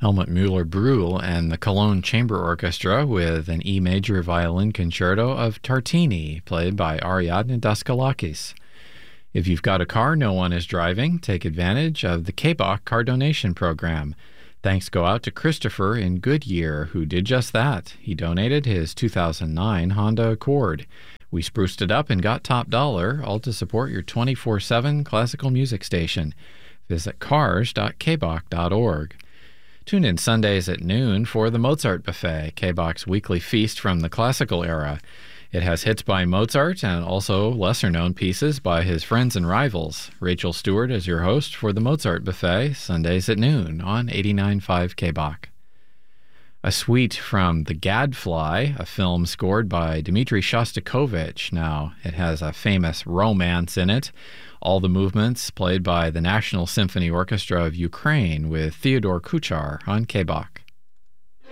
Helmut Müller-Brühl and the Cologne Chamber Orchestra with an E major violin concerto of Tartini, played by Ariadne Daskalakis. If you've got a car no one is driving, take advantage of the K-Bach Car Donation Program. Thanks go out to Christopher in Goodyear, who did just that. He donated his 2009 Honda Accord. We spruced it up and got top dollar, all to support your 24/7 classical music station. Visit cars.kbach.org. Tune in Sundays at noon for the Mozart Buffet, K-Bach's weekly feast from the classical era. It has hits by Mozart and also lesser-known pieces by his friends and rivals. Rachel Stewart is your host for the Mozart Buffet, Sundays at noon on 89.5 K-Bach. A suite from The Gadfly, a film scored by Dmitri Shostakovich. Now, it has a famous romance in it. All the movements played by the National Symphony Orchestra of Ukraine with Theodore Kuchar on K-Bach.